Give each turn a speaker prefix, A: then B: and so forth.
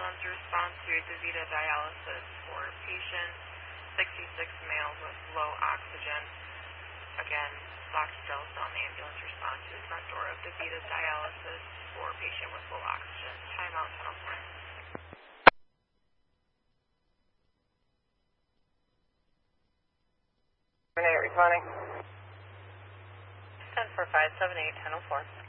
A: ambulance response to DaVita dialysis for patient 66 male with low oxygen. Again, Dr. Dell's on the ambulance response to the front door of DaVita dialysis for patient with low oxygen. Timeout 1004.
B: Responding. 104578 1004.